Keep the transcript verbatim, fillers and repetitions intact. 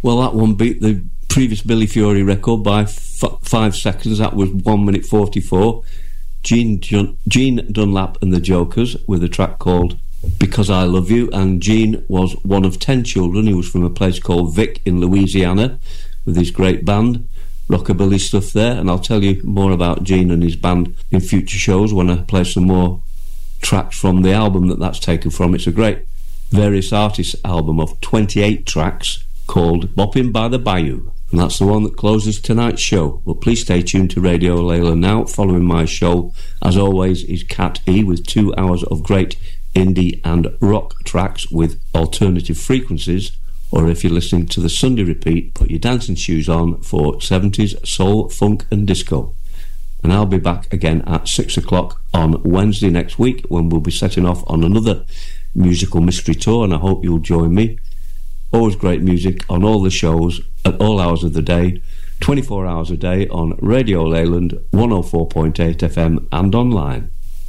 Well, that one beat the previous Billy Fury record by f- five seconds. That was one minute forty-four. Gene, Jun- Gene Dunlap and the Jokers with a track called Because I Love You. And Gene was one of ten children. He was from a place called Vic in Louisiana with his great band, rockabilly stuff there. And I'll tell you more about Gene and his band in future shows when I play some more tracks from the album that that's taken from. It's a great various artists album of twenty-eight tracks called Bopping by the Bayou, and that's the one that closes tonight's show. Well, please stay tuned to Radio Layla now. Following my show, as always, is Cat E with two hours of great indie and rock tracks with alternative frequencies, or if you're listening to the Sunday repeat, put your dancing shoes on for seventies soul, funk and disco. And I'll be back again at six o'clock on Wednesday next week when we'll be setting off on another musical mystery tour, and I hope you'll join me. Always great music on all the shows at all hours of the day, twenty-four hours a day on Radio Leyland one oh four point eight F M and online.